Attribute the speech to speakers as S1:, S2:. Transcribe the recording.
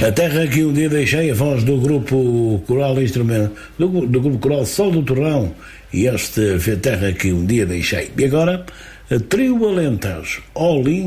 S1: A terra que um dia deixei, a voz do grupo coral instrumento, do grupo coral Sol do Torrão, e este foi a terra que um dia deixei. E agora, a Trio Alentejo, All In.